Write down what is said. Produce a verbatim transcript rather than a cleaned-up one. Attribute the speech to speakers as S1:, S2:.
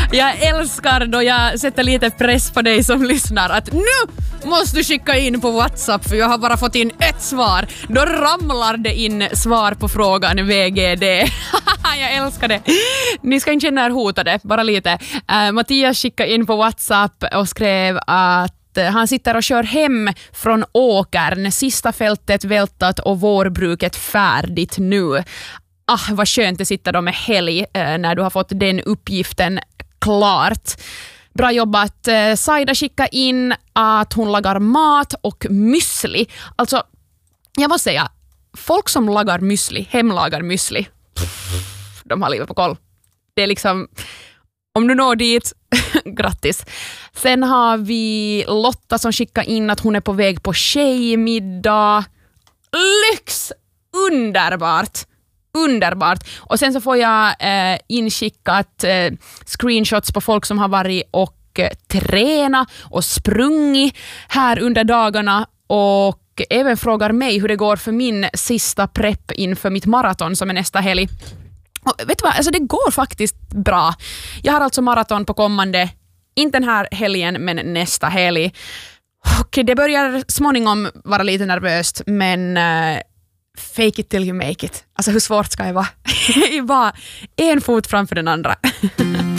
S1: Jag älskar då jag sätter lite press på dig som lyssnar att nu måste du skicka in på WhatsApp för jag har bara fått in ett svar. Då ramlar det in svar på frågan V G D. Jag älskar det. Ni ska inte känna er hotade, bara lite. Uh, Mattias skickade in på WhatsApp och skrev att han sitter och kör hem från åkern. Sista fältet vältat och vårbruket färdigt nu. Ah, vad skönt det sitter då med helg eh, när du har fått den uppgiften klart. Bra jobbat. Eh, Saida skickar in att hon lagar mat och müsli. Alltså, jag måste säga, folk som lagar müsli, hemlagar müsli, de har livet på koll. Det är liksom, om du når dit, grattis. Sen har vi Lotta som skickar in att hon är på väg på tjejmiddag. Lyx! Underbart! Underbart. Och sen så får jag eh, inskickat eh, screenshots på folk som har varit och eh, tränat och sprungit här under dagarna och även frågar mig hur det går för min sista prepp inför mitt maraton som är nästa helg. Och vet du vad, alltså det går faktiskt bra. Jag har alltså maraton på kommande, inte den här helgen men nästa helg. Och det börjar småningom vara lite nervöst men uh, fake it till you make it. Alltså hur svårt ska det vara? Bara en fot framför den andra.